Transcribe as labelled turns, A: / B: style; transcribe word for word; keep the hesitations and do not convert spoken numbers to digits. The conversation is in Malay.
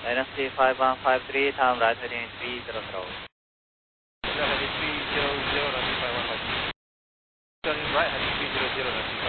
A: Dynasty five one five three, time right heading three zero zero.
B: Heading three zero zero, Dynasty five one five three. Turning right heading three zero zero, Dynasty